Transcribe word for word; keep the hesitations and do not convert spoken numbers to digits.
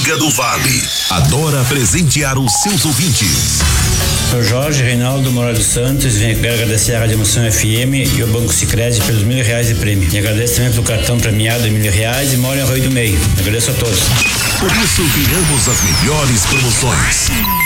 Amiga do Vale. Adora presentear os seus ouvintes. Sou Jorge Reinaldo Moraes dos Santos, venho quero agradecer à Rádio Emoção F M e ao Banco Sicredi pelos mil reais de prêmio. E agradeço também pelo cartão premiado de mil reais e moro em Arroio do Meio. Agradeço a todos. Por isso criamos as melhores promoções.